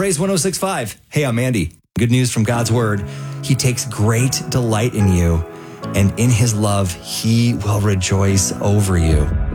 Praise 106.5. Hey, I'm Andy. Good news from God's word. He takes great delight in you, and in his love, he will rejoice over you.